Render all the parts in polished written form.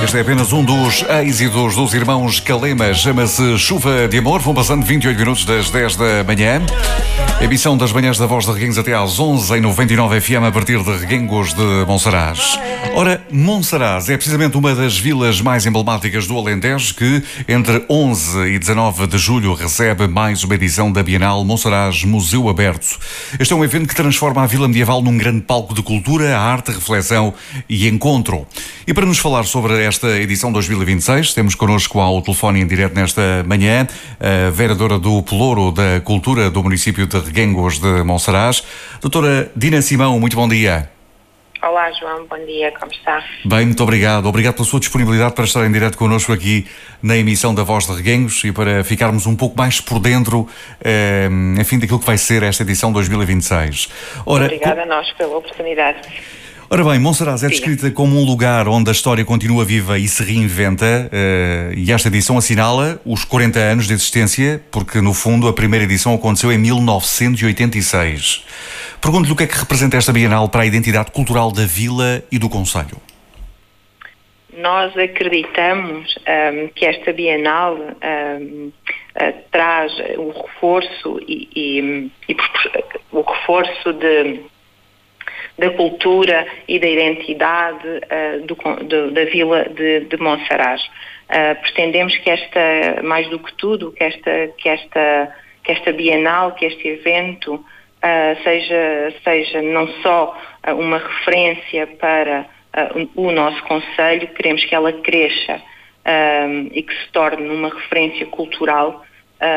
Este é apenas um dos êxitos dos irmãos Calema. Chama-se Chuva de Amor. Vão passando 28 minutos das 10 da manhã. Emissão das manhãs da Voz de Reguengos até às 11 em 99 FM a partir de Reguengos de Monsaraz. Ora, Monsaraz é precisamente uma das vilas mais emblemáticas do Alentejo que entre 11 e 19 de julho recebe mais uma edição da Bienal Monsaraz Museu Aberto. Este é um evento que transforma a Vila Medieval num grande palco de cultura, arte, reflexão e encontro. E para nos falar sobre esta edição 2026, temos connosco ao telefone em direto nesta manhã a vereadora do Pelouro da Cultura do município de Reguengos de Monsaraz, doutora Dina Simão. Muito bom dia. Olá, João, bom dia, como está? Bem, muito obrigado. Obrigado pela sua disponibilidade para estar em direto connosco aqui na emissão da Voz de Reguengos e para ficarmos um pouco mais por dentro, enfim, daquilo que vai ser esta edição 2026. Obrigada a nós pela oportunidade. Ora bem, Monsaraz é descrita como um lugar onde a história continua viva e se reinventa, e esta edição assinala os 40 anos de existência, porque no fundo a primeira edição aconteceu em 1986. Pergunto-lhe o que é que representa esta Bienal para a identidade cultural da vila e do concelho. Nós acreditamos que esta Bienal traz o reforço o reforço da cultura e da identidade da vila de Monsaraz. Pretendemos que mais do que tudo, que esta Bienal, que este evento seja não só uma referência para o nosso concelho, queremos que ela cresça e que se torne uma referência cultural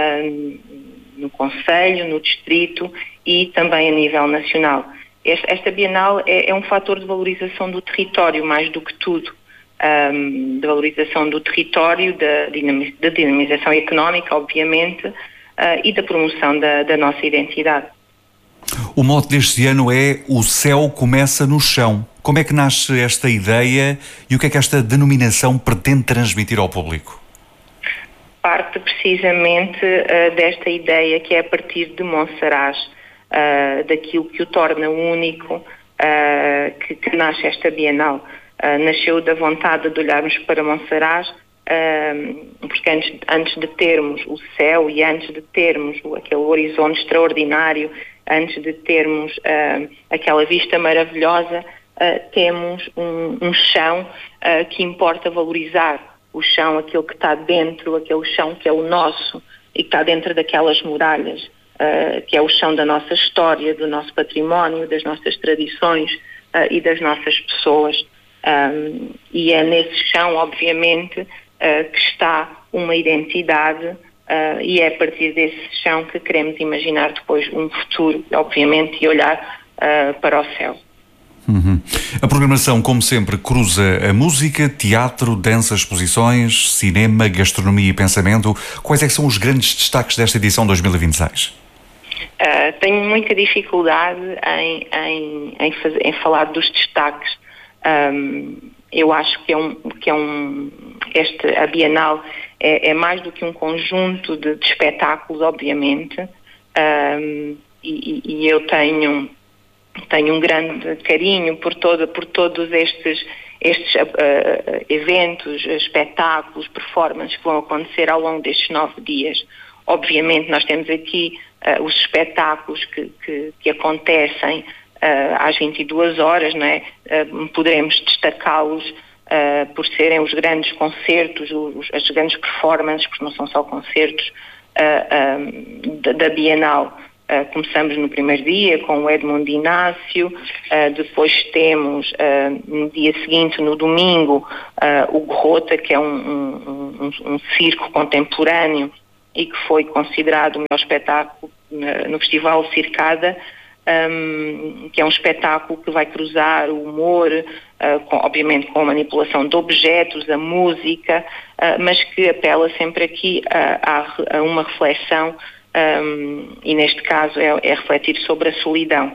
no concelho, no distrito e também a nível nacional. Esta Bienal é um fator de valorização do território, mais do que tudo. De valorização do território, da dinamização económica, obviamente, e da promoção da nossa identidade. O mote deste ano é "O céu começa no chão". Como é que nasce esta ideia e o que é que esta denominação pretende transmitir ao público? Parte precisamente desta ideia que é a partir de Monsaraz, daquilo que o torna único, que nasce esta Bienal. Nasceu da vontade de olharmos para Monsaraz, porque antes de termos o céu e antes de termos aquele horizonte extraordinário, antes de termos aquela vista maravilhosa, temos um chão que importa valorizar. O chão, aquele que está dentro, aquele chão que é o nosso e que está dentro daquelas muralhas, que é o chão da nossa história, do nosso património, das nossas tradições e das nossas pessoas. E é nesse chão, obviamente, que está uma identidade, e é a partir desse chão que queremos imaginar depois um futuro, obviamente, e olhar para o céu. Uhum. A programação, como sempre, cruza a música, teatro, dança, exposições, cinema, gastronomia e pensamento. Quais é que são os grandes destaques desta edição 2026? Tenho muita dificuldade em falar dos destaques. Eu acho que a Bienal é mais do que um conjunto de espetáculos, obviamente, e eu tenho um grande carinho por todos estes eventos, espetáculos, performances que vão acontecer ao longo destes 9 dias. Obviamente nós temos aqui os espetáculos que acontecem às 22 horas, não é? Poderemos destacá-los por serem os grandes concertos, as grandes performances, porque não são só concertos da Bienal. Começamos no primeiro dia com o Edmundo Inácio, depois temos no dia seguinte, no domingo, o Gorrota, que é um circo contemporâneo e que foi considerado o melhor espetáculo no Festival Circada, que é um espetáculo que vai cruzar o humor, obviamente com a manipulação de objetos, a música, mas que apela sempre aqui a uma reflexão, e neste caso é refletir sobre a solidão.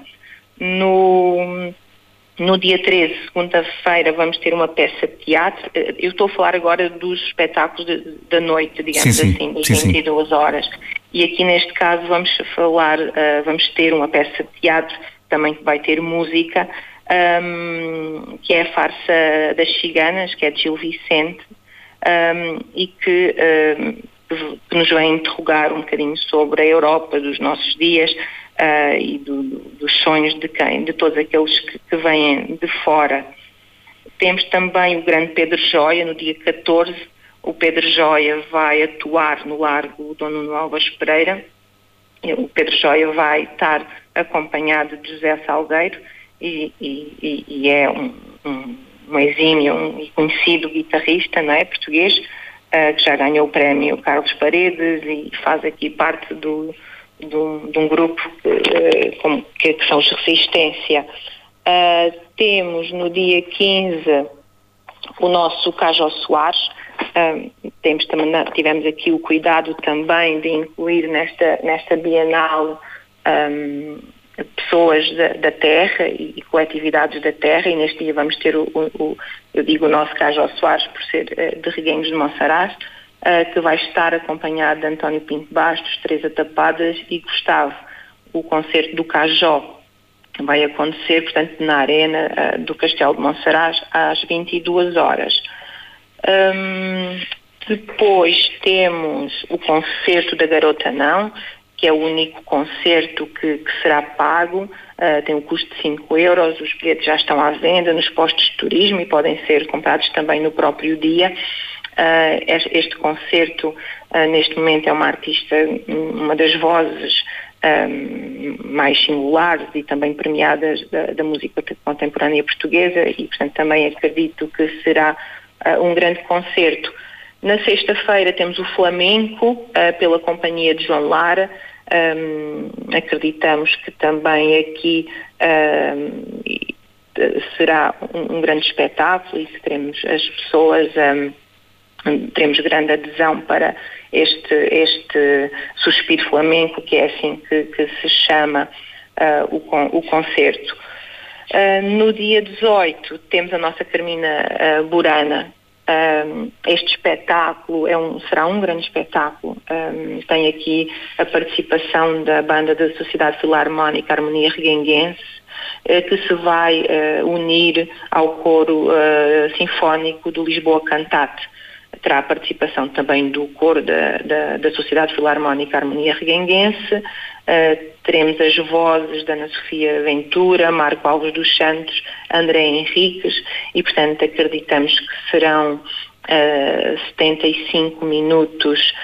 No dia 13, segunda-feira, vamos ter uma peça de teatro. Eu estou a falar agora dos espetáculos da noite, digamos assim, das 22 horas. E aqui neste caso vamos ter uma peça de teatro também que vai ter música, que é a farsa das ciganas, que é de Gil Vicente, e que nos vem interrogar um bocadinho sobre a Europa dos nossos dias e dos sonhos de todos aqueles que vêm de fora. Temos também o grande Pedro Joia, no dia 14. O Pedro Joia vai atuar no Largo Dom Nuno Álvares Pereira. O Pedro Joia vai estar acompanhado de José Salgueiro e é um exímio e conhecido guitarrista, não é, português, que já ganhou o prémio Carlos Paredes e faz aqui parte de um grupo que são os Resistência. Temos no dia 15 o nosso Cajó Soares. Tivemos aqui o cuidado também de incluir nesta Bienal pessoas da terra e coletividades da terra, e neste dia vamos ter eu digo o nosso Cajó Soares por ser de Reguengos de Monsaraz, que vai estar acompanhado de António Pinto Bastos, Teresa Tapadas e Gustavo. O concerto do Cajó vai acontecer, portanto, na arena do Castelo de Monsaraz às 22 horas. Depois temos o concerto da Garota Não, que é o único concerto que será pago, tem um custo de 5 euros, os bilhetes já estão à venda nos postos de turismo e podem ser comprados também no próprio dia. Este concerto, neste momento, é uma artista, uma das vozes mais singulares e também premiadas da música contemporânea portuguesa, e, portanto, também acredito que será um grande concerto. Na sexta-feira temos o Flamenco, pela companhia de João Lara. Acreditamos que também aqui será um grande espetáculo e que teremos as pessoas, teremos grande adesão para este Suspiro Flamenco, que é assim que se chama o concerto. No dia 18 temos a nossa Carmina Burana. Este espetáculo será um grande espetáculo. Tem aqui a participação da banda da Sociedade Filarmónica Harmonia Reguenguense, que se vai unir ao coro sinfónico do Lisboa Cantate. Terá a participação também do coro da Sociedade Filarmónica Harmonia Reguenguense. Teremos as vozes da Ana Sofia Ventura, Marco Alves dos Santos, André Henriques, e, portanto, acreditamos que serão 75 minutos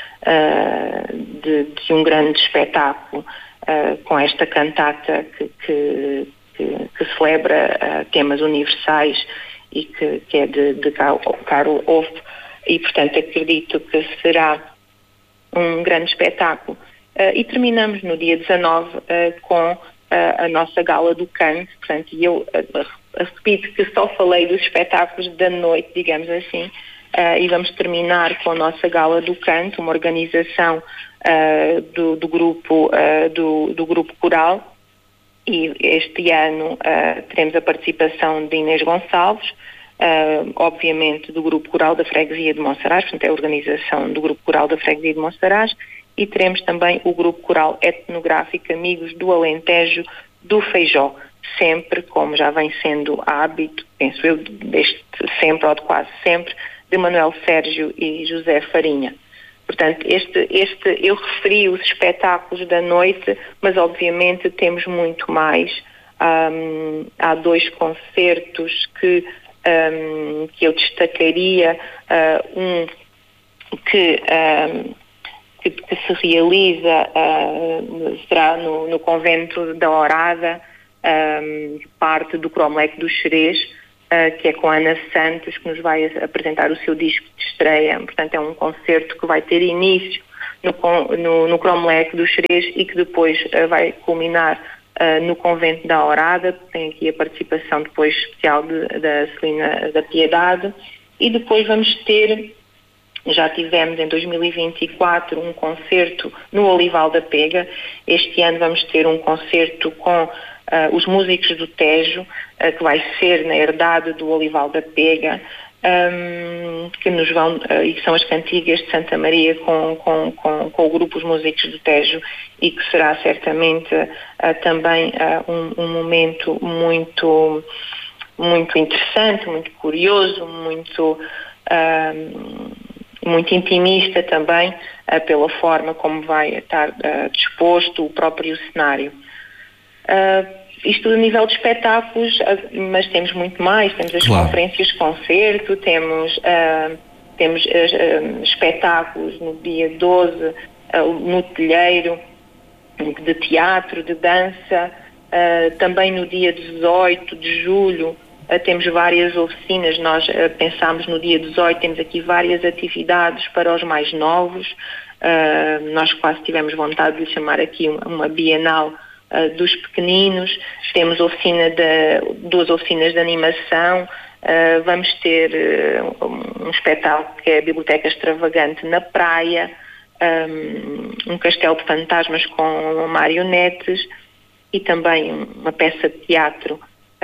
de um grande espetáculo com esta cantata que celebra temas universais e que é de Karl Orff, e, portanto, acredito que será um grande espetáculo. E terminamos no dia 19 com a nossa Gala do Canto, portanto, e eu repito que só falei dos espetáculos da noite, digamos assim, e vamos terminar com a nossa Gala do Canto, uma organização do grupo coral, e este ano teremos a participação de Inês Gonçalves, obviamente do Grupo Coral da Freguesia de Monsaraz, portanto é a organização do Grupo Coral da Freguesia de Monsaraz, e teremos também o Grupo Coral Etnográfico Amigos do Alentejo do Feijó, sempre, como já vem sendo hábito, penso eu, desde sempre ou de quase sempre, de Manuel Sérgio e José Farinha. Portanto, eu referi os espetáculos da noite, mas obviamente temos muito mais. Há 2 concertos que eu destacaria, um que se realiza será no convento da Orada, parte do Cromlech do Xerez, que é com a Ana Santos, que nos vai apresentar o seu disco de estreia. Portanto, é um concerto que vai ter início no Cromlech do Xerez e que depois vai culminar no convento da Orada. Tem aqui a participação depois especial da Celina da Piedade, e depois vamos ter, já tivemos em 2024 um concerto no Olival da Pega. Este ano vamos ter um concerto com os músicos do Tejo, que vai ser na herdade do Olival da Pega, que nos vão, e que são as cantigas de Santa Maria com o grupo Os Músicos do Tejo, e que será certamente também um momento muito interessante, muito curioso, muito intimista também, pela forma como vai estar disposto o próprio cenário. Isto a nível de espetáculos, mas temos muito mais. Temos as conferências de concerto, temos espetáculos no dia 12 no Telheiro, de teatro, de dança. Também no dia 18 de julho temos várias oficinas. Nós pensámos no dia 18, temos aqui várias atividades para os mais novos. Nós quase tivemos vontade de lhe chamar aqui uma Bienal dos pequeninos. Temos duas oficinas de animação. Vamos ter um espetáculo que é a Biblioteca Extravagante na praia, um castelo de fantasmas com marionetes, e também uma peça de teatro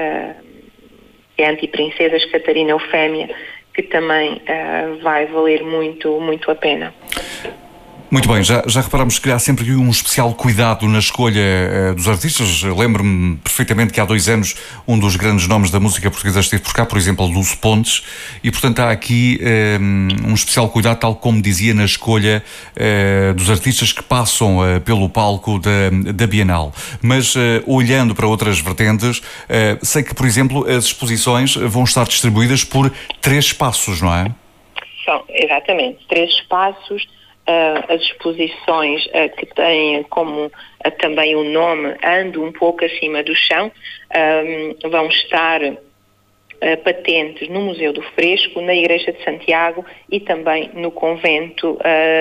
que é Antiprincesas, Catarina Eufémia, que também vai valer muito, muito a pena. Muito bem, já reparamos que há sempre um especial cuidado na escolha dos artistas. Lembro-me perfeitamente que há 2 anos um dos grandes nomes da música portuguesa esteve por cá, por exemplo, Lúcio Pontes, e portanto há aqui um especial cuidado, tal como dizia, na escolha dos artistas que passam pelo palco da Bienal. Mas olhando para outras vertentes, sei que, por exemplo, as exposições vão estar distribuídas por 3 espaços, não é? São, exatamente, 3 espaços. As exposições que têm como também o nome Ando um pouco acima do chão, vão estar patentes no Museu do Fresco, na Igreja de Santiago e também no Convento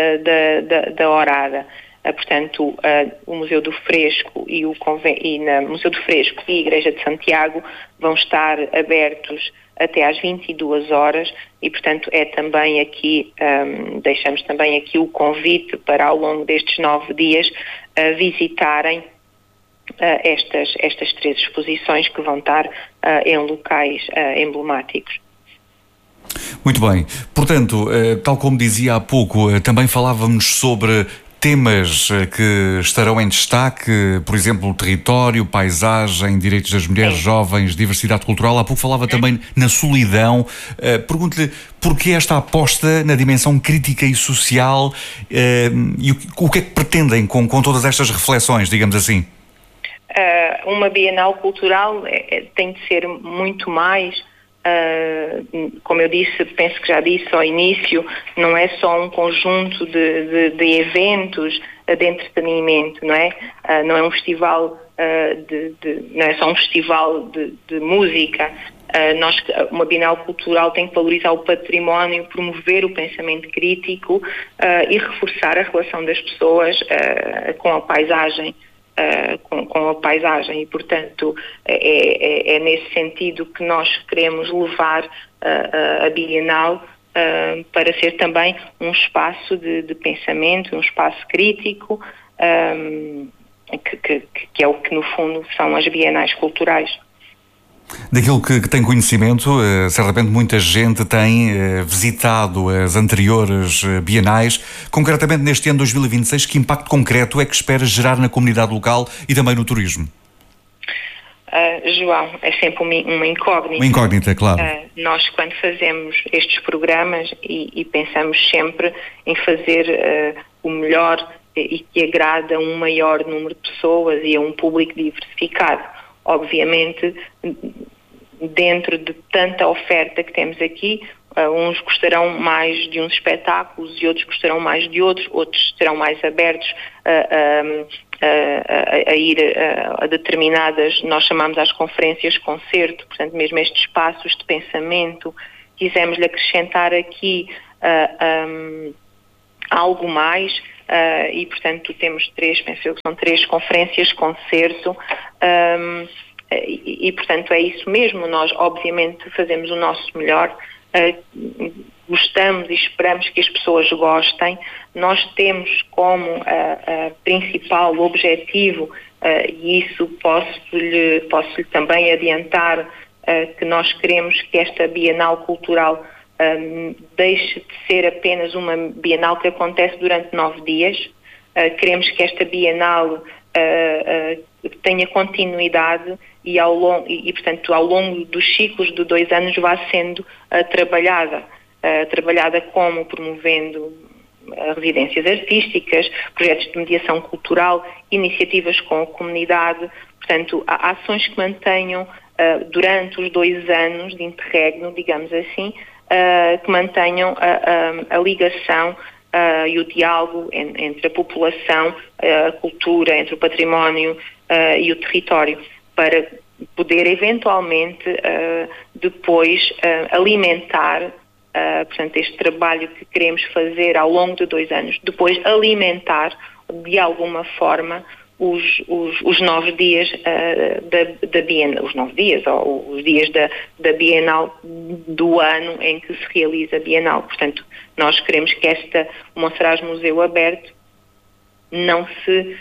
da Orada. Portanto, o Museu do Fresco e no Museu do Fresco e a Igreja de Santiago vão estar abertos até às 22 horas, e portanto é também aqui, deixamos também aqui o convite para, ao longo destes 9 dias, visitarem estas 3 exposições que vão estar em locais emblemáticos. Muito bem. Portanto, tal como dizia há pouco, também falávamos sobre temas que estarão em destaque, por exemplo, o território, paisagem, direitos das mulheres, jovens, diversidade cultural. Há pouco falava também na solidão. Pergunto-lhe porquê esta aposta na dimensão crítica e social, e o que é que pretendem com todas estas reflexões, digamos assim? Uma Bienal Cultural tem de ser muito mais. Como eu disse, penso que já disse ao início, não é só um conjunto de eventos de entretenimento, não é? Não é um festival não é só um festival de música. Uma Bienal Cultural tem que valorizar o património, promover o pensamento crítico e reforçar a relação das pessoas com a paisagem. Com a paisagem, e portanto é nesse sentido que nós queremos levar a Bienal para ser também um espaço de pensamento, um espaço crítico, que é o que no fundo são as bienais culturais. Daquilo que tem conhecimento, certamente muita gente tem visitado as anteriores bienais. Concretamente neste ano 2026, que impacto concreto é que espera gerar na comunidade local e também no turismo? João, é sempre uma incógnita. Uma incógnita, claro. Nós, quando fazemos estes programas e pensamos sempre em fazer o melhor e que agrada a um maior número de pessoas e a um público diversificado. Obviamente, dentro de tanta oferta que temos aqui, uns gostarão mais de uns espetáculos e outros gostarão mais de outros estarão mais abertos a ir a determinadas, nós chamamos às conferências concerto, portanto mesmo estes espaços de pensamento. Quisemos-lhe acrescentar aqui algo mais, e portanto temos 3, penso que são 3 conferências concerto, e portanto é isso mesmo. Nós obviamente fazemos o nosso melhor, gostamos e esperamos que as pessoas gostem. Nós temos como principal objetivo, e isso posso-lhe também adiantar, que nós queremos que esta Bienal Cultural deixe de ser apenas uma Bienal que acontece durante 9 dias. Queremos que esta Bienal tenha continuidade e, portanto, ao longo dos ciclos de 2 anos vá sendo trabalhada como promovendo residências artísticas, projetos de mediação cultural, iniciativas com a comunidade, portanto, ações que mantenham durante os 2 anos de interregno, digamos assim, que mantenham a ligação e o diálogo entre a população, a cultura, entre o património e o território, para poder eventualmente depois alimentar, portanto, este trabalho que queremos fazer ao longo de 2 anos, depois alimentar de alguma forma os 9 dias da Bienal, os 9 dias ou os dias da Bienal do ano em que se realiza a Bienal. Portanto, nós queremos que o Monsaraz Museu Aberto não se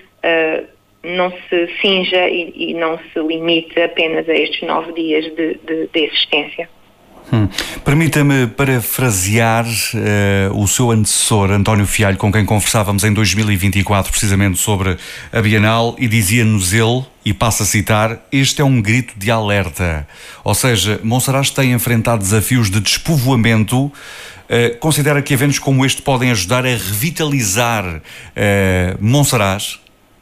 cinja e não se limite apenas a estes 9 dias de existência. Permita-me parafrasear o seu antecessor, António Fialho, com quem conversávamos em 2024 precisamente sobre a Bienal, e dizia-nos ele, e passo a citar: este é um grito de alerta. Ou seja, Monsaraz tem enfrentado desafios de despovoamento. Considera que eventos como este podem ajudar a revitalizar Monsaraz?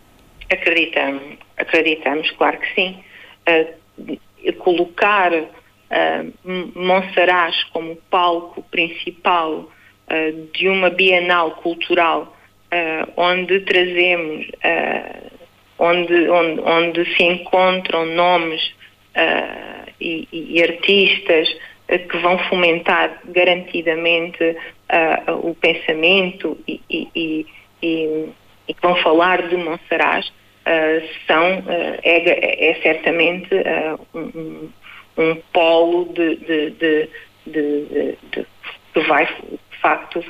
Acreditamos, claro que sim. Colocar Monsaraz como palco principal de uma Bienal cultural onde trazemos, onde se encontram nomes e artistas que vão fomentar garantidamente o pensamento e que vão falar de Monsaraz, é certamente um polo que vai, de facto,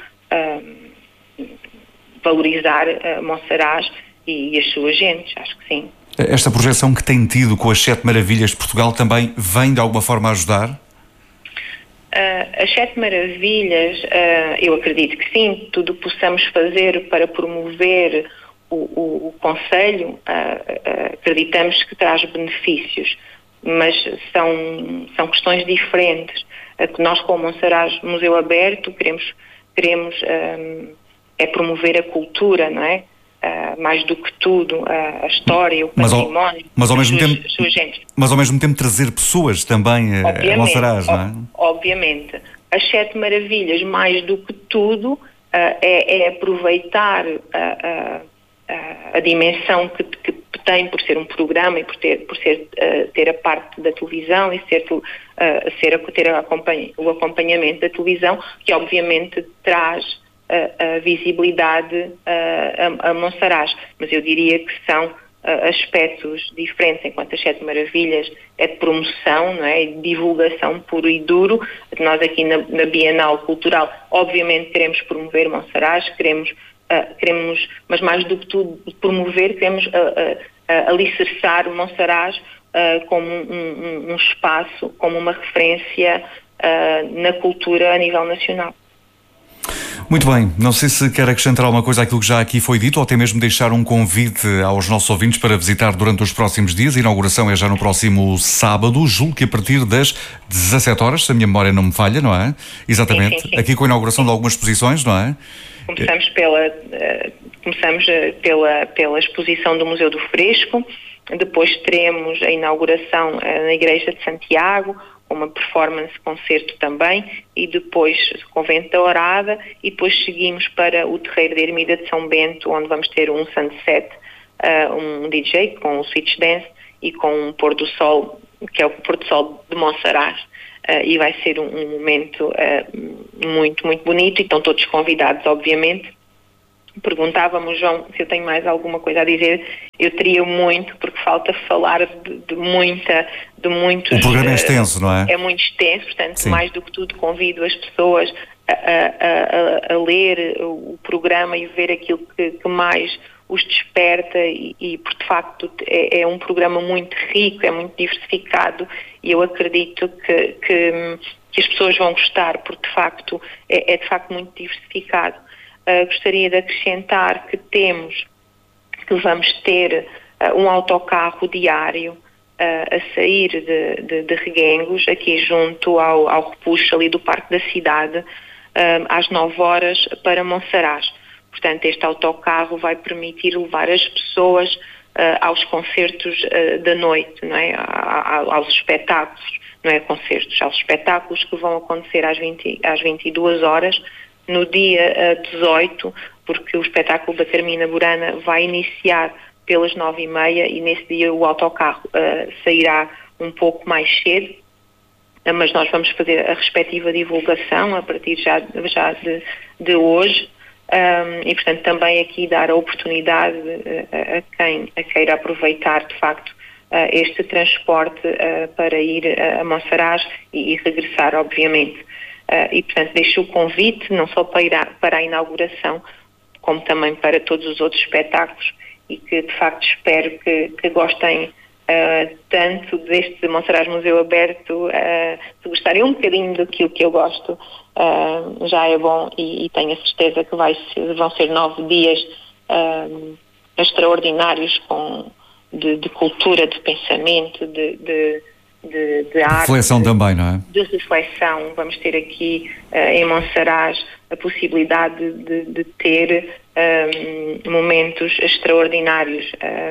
valorizar Monsaraz e as suas gentes, acho que sim. Esta projeção que tem tido com as 7 Maravilhas de Portugal também vem de alguma forma a ajudar? As 7 Maravilhas, eu acredito que sim, tudo o que possamos fazer para promover o Conselho, acreditamos que traz benefícios, mas são questões diferentes. Que nós, com o Monsaraz Museu Aberto, queremos promover a cultura, não é? Mais do que tudo, a história, o património, mas ao mesmo tempo trazer pessoas também a Monsaraz, não é? Obviamente. As 7 Maravilhas, mais do que tudo, é aproveitar a dimensão que tem por ser um programa e por ter a parte da televisão e ter o acompanhamento da televisão, que obviamente traz a visibilidade a Monsaraz. Mas eu diria que são aspectos diferentes, enquanto as 7 Maravilhas é de promoção, não é? De divulgação puro e duro. Nós aqui na Bienal Cultural obviamente queremos promover Monsaraz, queremos, mas mais do que tudo promover, queremos alicerçar Monsaraz como um espaço, como uma referência na cultura a nível nacional. Muito bem, não sei se quer acrescentar alguma coisa àquilo que já aqui foi dito ou até mesmo deixar um convite aos nossos ouvintes para visitar durante os próximos dias. A inauguração é já no próximo sábado, julgo que a partir das 17 horas, se a minha memória não me falha, não é? Exatamente, sim. Aqui com a inauguração de algumas exposições, não é? Começamos pela exposição do Museu do Fresco, depois teremos a inauguração na Igreja de Santiago, uma performance, concerto também, e depois Convento da Orada, e depois seguimos para o Terreiro de Ermida de São Bento, onde vamos ter um sunset, um DJ com o Switch Dance e com um pôr do sol, que é o pôr do sol de Monsaraz, e vai ser um momento muito, muito bonito, e estão todos convidados, obviamente. Perguntava-me, João, se eu tenho mais alguma coisa a dizer. Eu teria muito, porque falta falar de muitos... O programa é extenso, não é? É muito extenso, portanto, sim. Mais do que tudo convido as pessoas a ler o programa e ver aquilo que mais os desperta e porque de facto é um programa muito rico, é muito diversificado, e eu acredito que as pessoas vão gostar, porque de facto é de facto muito diversificado. Gostaria de acrescentar que vamos ter um autocarro diário a sair de Reguengos, aqui junto ao repuxo ali do Parque da Cidade, às 9 horas para Monsaraz. Portanto, este autocarro vai permitir levar as pessoas aos concertos da noite, não é? Aos espetáculos, não é concertos, aos espetáculos que vão acontecer às 22 horas, no dia 18, porque o espetáculo da Carmina Burana vai iniciar pelas 9h30 e nesse dia o autocarro sairá um pouco mais cedo, mas nós vamos fazer a respectiva divulgação a partir já de hoje. E, portanto, também aqui dar a oportunidade a quem queira aproveitar, de facto, este transporte para ir a Monsaraz e regressar, obviamente. E, portanto, deixo o convite, não só para a inauguração, como também para todos os outros espetáculos, e que, de facto, espero que gostem tanto deste Monsaraz Museu Aberto, se gostarem um bocadinho do que eu gosto, já é bom, e tenho a certeza que vão ser 9 dias extraordinários de cultura, de pensamento, de arte. Reflexão também, não é? De reflexão. Vamos ter aqui em Monsaraz a possibilidade de ter momentos extraordinários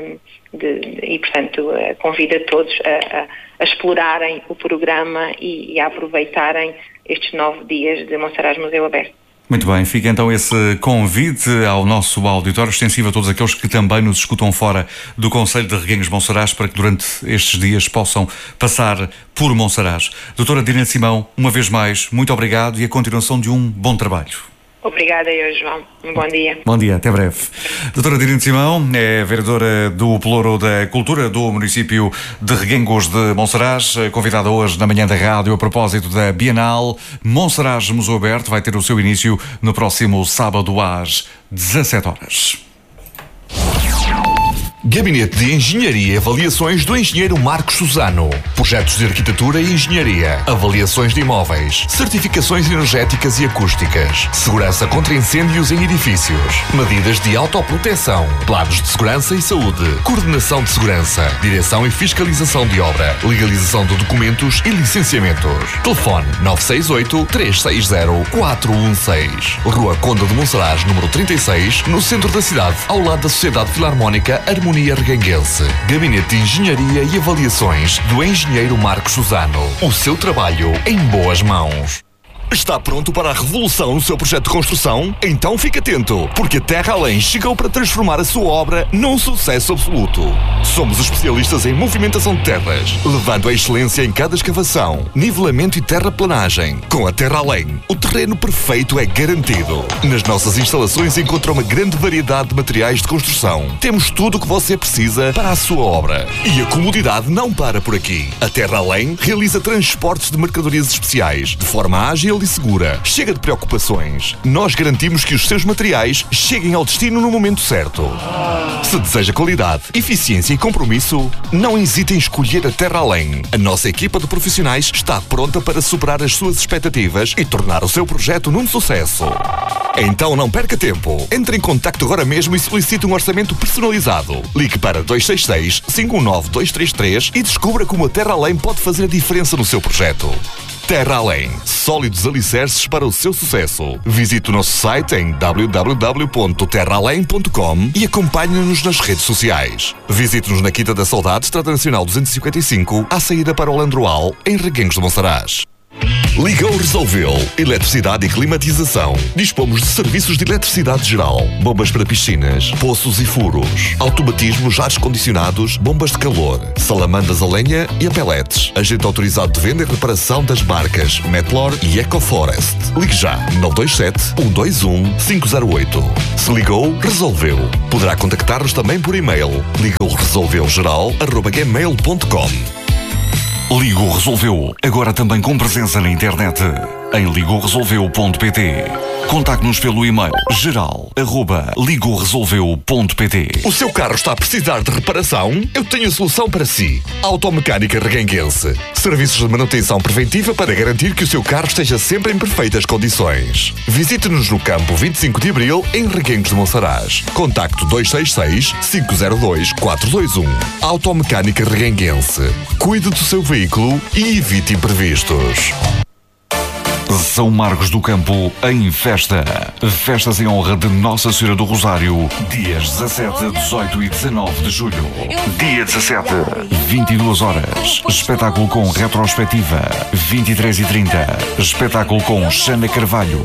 e, portanto, convido a todos a explorarem o programa e a aproveitarem estes 9 dias de Monsaraz Museu Aberto. Muito bem, fica então esse convite ao nosso auditório, extensivo a todos aqueles que também nos escutam fora do concelho de Reguengos Monsaraz, para que durante estes dias possam passar por Monsaraz. Doutora Dirina Simão, uma vez mais, muito obrigado e a continuação de um bom trabalho. Obrigada eu, João. Um bom dia. Bom dia, até breve. Doutora Dirina Simão é vereadora do Pelouro da Cultura do município de Reguengos de Monsaraz, convidada hoje na manhã da rádio a propósito da Bienal. Monsaraz Museu Aberto vai ter o seu início no próximo sábado às 17 horas. Gabinete de Engenharia e Avaliações do Engenheiro Marcos Suzano. Projetos de Arquitetura e Engenharia. Avaliações de imóveis. Certificações energéticas e acústicas. Segurança contra incêndios em edifícios. Medidas de autoproteção. Planos de segurança e saúde. Coordenação de segurança. Direção e fiscalização de obra. Legalização de documentos e licenciamentos. Telefone 968-360-416. Rua Conde de Monsaraz, número 36, no centro da cidade, ao lado da Sociedade Filarmónica Harmonia Reguenguense. Gabinete de Engenharia e Avaliações do Engenheiro Marcos Suzano. O seu trabalho em boas mãos. Está pronto para a revolução no seu projeto de construção? Então fique atento, porque a Terra Além chegou para transformar a sua obra num sucesso absoluto. Somos especialistas em movimentação de terras, levando a excelência em cada escavação, nivelamento e terraplanagem. Com a Terra Além, o terreno perfeito é garantido. Nas nossas instalações encontra uma grande variedade de materiais de construção. Temos tudo o que você precisa para a sua obra. E a comodidade não para por aqui. A Terra Além realiza transportes de mercadorias especiais, de forma ágil e segura. Chega de preocupações. Nós garantimos que os seus materiais cheguem ao destino no momento certo. Se deseja qualidade, eficiência e compromisso, não hesite em escolher a Terra Além. A nossa equipa de profissionais está pronta para superar as suas expectativas e tornar o seu projeto num sucesso. Então não perca tempo. Entre em contacto agora mesmo e solicite um orçamento personalizado. Ligue para 266-519-233 e descubra como a Terra Além pode fazer a diferença no seu projeto. Terra Além, sólidos alicerces para o seu sucesso. Visite o nosso site em www.terraalém.com e acompanhe-nos nas redes sociais. Visite-nos na Quinta da Saudade, Estrada Nacional 255, à saída para o Landroal, em Reguengos de Monsaraz. Ligou resolveu. Eletricidade e climatização. Dispomos de serviços de eletricidade geral, bombas para piscinas, poços e furos, automatismos, ares condicionados, bombas de calor, salamandas a lenha e a pellets. Agente autorizado de venda e reparação das marcas Metlor e EcoForest. Ligue já 927-121-508. Se ligou, resolveu. Poderá contactar-nos também por e-mail. ligouresolveugeral@gmail.com. Ligou Resolveu, agora também com presença na internet, em ligouresolveu.pt. Contacte-nos pelo e-mail geral@ligoresolveu.pt. O seu carro está a precisar de reparação? Eu tenho a solução para si. Automecânica Reguenguense. Serviços de manutenção preventiva para garantir que o seu carro esteja sempre em perfeitas condições. Visite-nos no campo 25 de Abril, em Reguengos de Monsaraz. Contacto 266-502-421. Automecânica Reguenguense. Cuide do seu veículo e evite imprevistos. São Marcos do Campo em festa. Festas em honra de Nossa Senhora do Rosário, dias 17, 18 e 19 de julho. Dia 17, 22 horas. Espetáculo com retrospectiva. 23h30. Espetáculo com Xana Carvalho.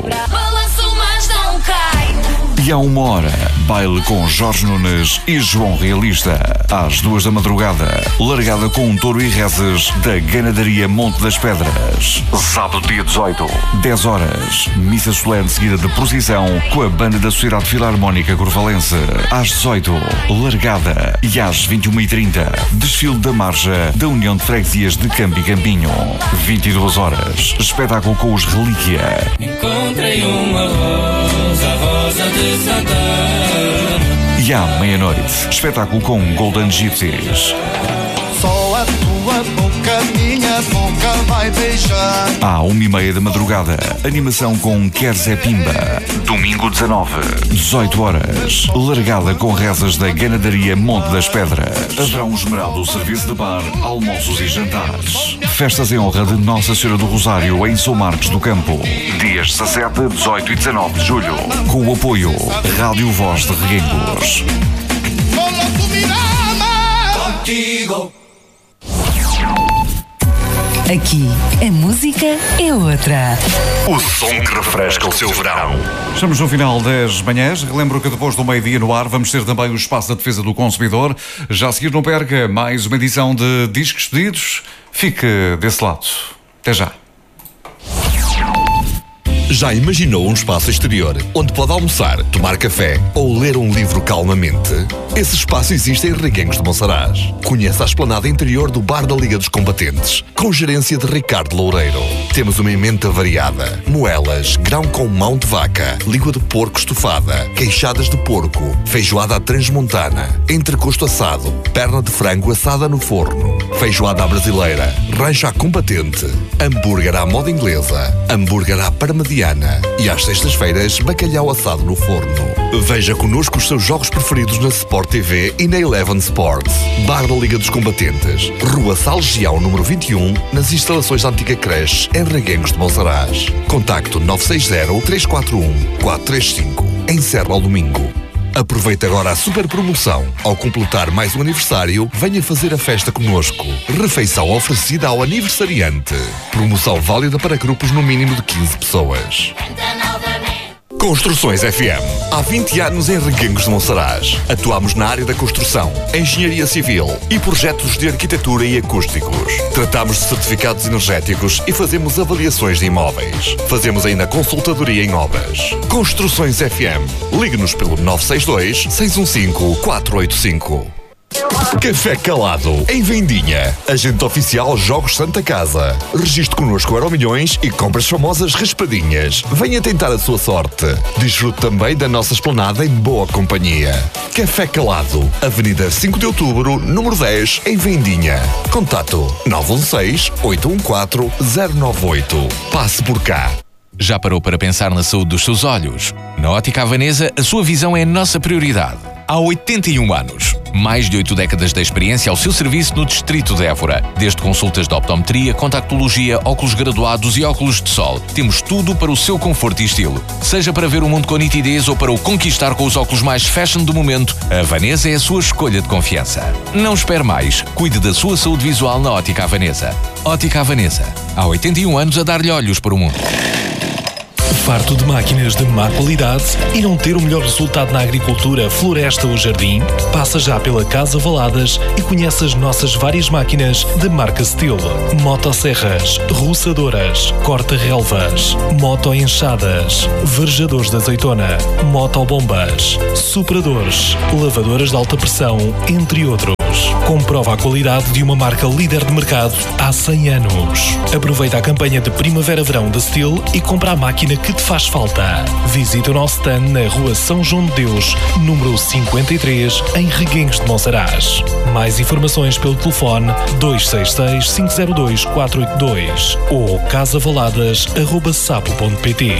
E à 1h, baile com Jorge Nunes e João Realista. Às 2 da madrugada, largada com um touro e rezes da Ganadaria Monte das Pedras. Sábado, dia 18, 10 horas, missa solene seguida de procissão com a banda da Sociedade Filarmónica Corvalense. Às 18, largada. E às 21h30, desfile da marcha da União de Freguesias de Campo e Campinho. 22 horas, espetáculo com os Relíquia. Encontrei uma rosa, rosa de Santana. E à meia-noite, espetáculo com Golden Gypsies. Só a tua boca, minha boca vai beijar. À 1h30 da madrugada, animação com Quer Zé Pimba. Domingo 19, 18 horas, largada com rezas da Ganadaria Monte das Pedras. Haverá um esmerado serviço de bar, almoços e jantares. Festas em honra de Nossa Senhora do Rosário em São Marcos do Campo. Dias 17, 18 e 19 de julho. Com o apoio Rádio Voz de Reguengos. Contigo. Aqui, a música é outra. O som que refresca o seu verão. Estamos no final das manhãs. Relembro que depois do meio-dia no ar vamos ter também o Espaço da Defesa do Consumidor. Já a seguir não perca mais uma edição de Discos Pedidos. Fique desse lado. Até já. Já imaginou um espaço exterior onde pode almoçar, tomar café ou ler um livro calmamente? Esse espaço existe em Reguengos de Monsaraz. Conheça a esplanada interior do Bar da Liga dos Combatentes, com gerência de Ricardo Loureiro. Temos uma emenda variada: moelas, grão com mão de vaca, língua de porco estufada, queixadas de porco, feijoada à transmontana, entrecosto assado, perna de frango assada no forno, feijoada à brasileira, rancho à combatente, hambúrguer à moda inglesa, hambúrguer à parmediana e às sextas-feiras bacalhau assado no forno. Veja connosco os seus jogos preferidos na Sport TV e na Eleven Sports. Bar da Liga dos Combatentes, Rua Salgião número 21, nas instalações da antiga creche em Reguengos de Monsaraz. Contacto 960-341-435. Em Serra ao domingo. Aproveite agora a super promoção. Ao completar mais um aniversário, venha fazer a festa connosco. Refeição oferecida ao aniversariante. Promoção válida para grupos no mínimo de 15 pessoas. Construções FM. Há 20 anos em Reguengos de Monsaraz. Atuamos na área da construção, engenharia civil e projetos de arquitetura e acústicos. Tratamos de certificados energéticos e fazemos avaliações de imóveis. Fazemos ainda consultadoria em obras. Construções FM. Ligue-nos pelo 962-615-485. Café Calado, em Vendinha. Agente oficial Jogos Santa Casa. Registre connosco Euromilhões e compras famosas raspadinhas. Venha tentar a sua sorte. Desfrute também da nossa esplanada em boa companhia. Café Calado, Avenida 5 de Outubro, número 10, em Vendinha. Contato 916-814-098. Passe por cá. Já parou para pensar na saúde dos seus olhos? Na Ótica Havanesa, a sua visão é a nossa prioridade. Há 81 anos. Mais de 8 décadas de experiência ao seu serviço no Distrito de Évora. Desde consultas de optometria, contactologia, óculos graduados e óculos de sol. Temos tudo para o seu conforto e estilo. Seja para ver o mundo com nitidez ou para o conquistar com os óculos mais fashion do momento, a Havanesa é a sua escolha de confiança. Não espere mais. Cuide da sua saúde visual na Ótica Havanesa. Ótica Havanesa. Há 81 anos a dar-lhe olhos para o mundo. Farto de máquinas de má qualidade e não ter o melhor resultado na agricultura, floresta ou jardim? Passa já pela Casa Valadas e conhece as nossas várias máquinas de marca Steel. Motosserras, roçadoras, corta-relvas, moto-enxadas, verjadores de azeitona, motobombas, sopradores, lavadoras de alta pressão, entre outros. Comprova a qualidade de uma marca líder de mercado há 100 anos. Aproveita a campanha de Primavera-Verão da Steel e compra a máquina que te faz falta. Visita o nosso stand na Rua São João de Deus, número 53, em Reguengos de Monsaraz. Mais informações pelo telefone 266-502-482 ou casavaladas@sapo.pt.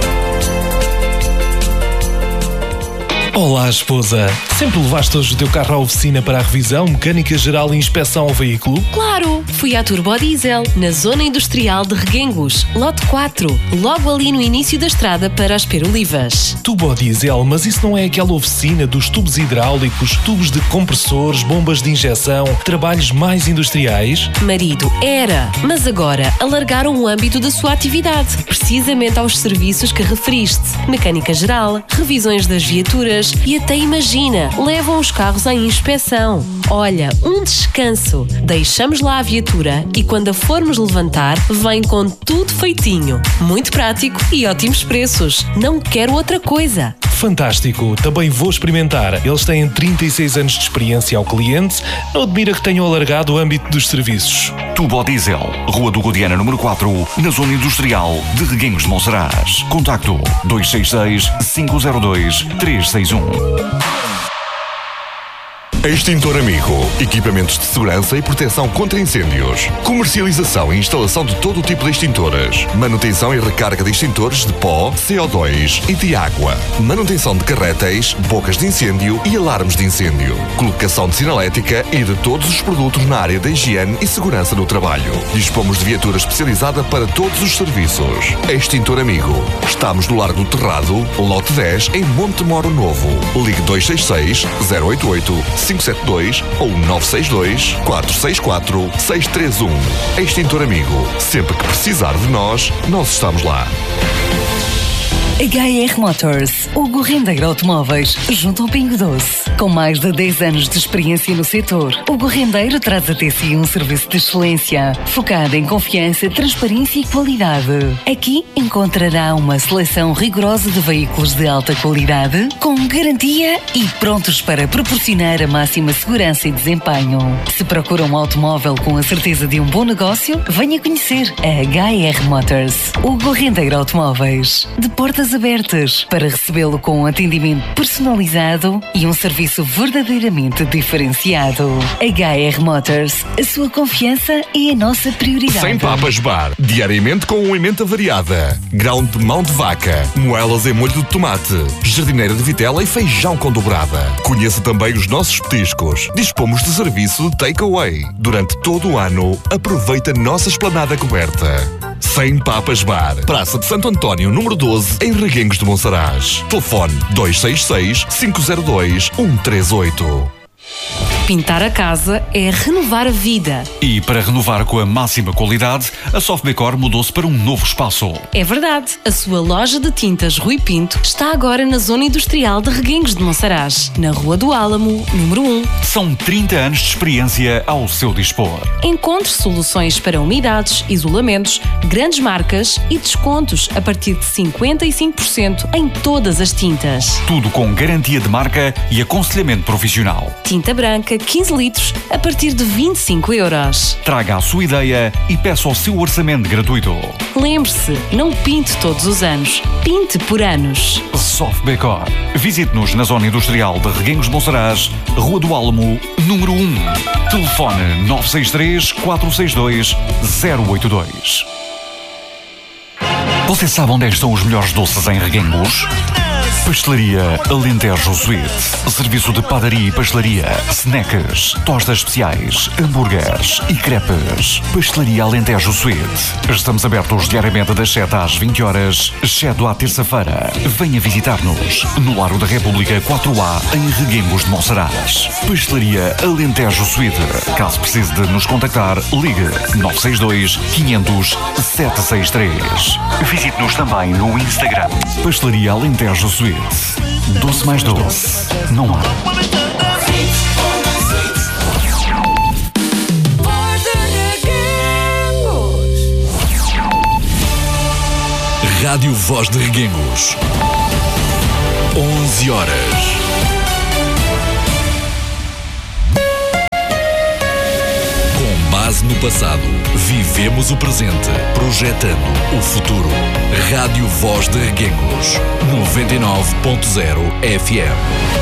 Olá, esposa. Sempre levaste hoje o teu carro à oficina para a revisão, mecânica geral e inspeção ao veículo? Claro! Fui à Turbo Diesel, na zona industrial de Reguengos, lote 4, logo ali no início da estrada para as Perolivas. Turbo Diesel, mas isso não é aquela oficina dos tubos hidráulicos, tubos de compressores, bombas de injeção, trabalhos mais industriais? Marido, era, mas agora alargaram o âmbito da sua atividade, precisamente aos serviços que referiste. Mecânica geral, revisões das viaturas e até imagina, levam os carros à inspeção. Olha, um descanso. Deixamos lá a viatura e quando a formos levantar, vem com tudo feitinho. Muito prático e ótimos preços. Não quero outra coisa. Fantástico, também vou experimentar. Eles têm 36 anos de experiência ao cliente. Não admira que tenham alargado o âmbito dos serviços. Turbo Diesel, Rua do Godiana, número 4, na zona industrial de Reguengos de Monsaraz. Contacto 266-502-361. Extintor Amigo. Equipamentos de segurança e proteção contra incêndios. Comercialização e instalação de todo o tipo de extintores. Manutenção e recarga de extintores de pó, CO2 e de água. Manutenção de carretéis, bocas de incêndio e alarmes de incêndio. Colocação de sinalética e de todos os produtos na área da higiene e segurança no trabalho. Dispomos de viatura especializada para todos os serviços. Extintor Amigo. Estamos no Largo do Terrado, lote 10, em Montemoro Novo. Ligue 266-088-572 ou 962-464-631. Extintor Amigo. Sempre que precisar de nós estamos lá. HR Motors, Hugo Rendeiro Automóveis, junto ao Pingo Doce. Com mais de 10 anos de experiência no setor, Hugo Rendeiro traz até si um serviço de excelência, focado em confiança, transparência e qualidade. Aqui encontrará uma seleção rigorosa de veículos de alta qualidade, com garantia e prontos para proporcionar a máxima segurança e desempenho. Se procura um automóvel com a certeza de um bom negócio, venha conhecer a HR Motors. Hugo Rendeiro Automóveis, de portas abertas para recebê-lo com um atendimento personalizado e um serviço verdadeiramente diferenciado. HR Motors, a sua confiança é a nossa prioridade. Sem Papas Bar, diariamente com uma emenda variada. Grão de mão de vaca, moelas em molho de tomate, jardineira de vitela e feijão com dobrada. Conheça também os nossos petiscos. Dispomos de serviço de takeaway. Durante todo o ano, aproveita a nossa esplanada coberta. Sem Papas Bar, Praça de Santo António, número 12, em Reguengos de Monsaraz. Telefone 266-502-138. Pintar a casa é renovar a vida. E para renovar com a máxima qualidade, a Softdecor mudou-se para um novo espaço. É verdade, a sua loja de tintas Rui Pinto está agora na zona industrial de Reguengos de Monsaraz, na Rua do Álamo, número 1. São 30 anos de experiência ao seu dispor. Encontre soluções para umidades, isolamentos, grandes marcas e descontos a partir de 55% em todas as tintas. Tudo com garantia de marca e aconselhamento profissional. Tinta branca, 15 litros, a partir de 25 euros. Traga a sua ideia e peça o seu orçamento gratuito. Lembre-se, não pinte todos os anos, pinte por anos. Softdecor. Visite-nos na zona industrial de Reguengos de Monsaraz, Rua do Álamo, número 1. Telefone 963-462-082. Você sabe onde estão os melhores doces em Reguengos? Pastelaria Alentejo Sweet. Serviço de padaria e pastelaria, snacks, tostas especiais, hambúrgueres e crepes. Pastelaria Alentejo Sweet. Estamos abertos diariamente das 7 às 20 horas, exceto à terça-feira. Venha visitar-nos no Largo da República 4A, em Reguengos de Monsaraz. Pastelaria Alentejo Sweet. Caso precise de nos contactar, ligue 962-500-763. Visite-nos também no Instagram. Pastelaria Alentejo Sweet. Doce mais doce. Não há. Rádio Voz de Reguengos. 11 horas. no passado, vivemos o presente, projetando o futuro. Rádio Voz de Reguengos, 99.0 FM.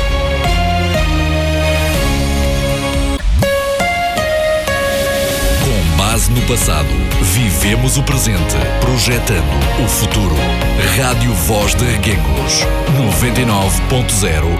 Base no passado, vivemos o presente, projetando o futuro. Rádio Voz de Reguengos, 99.0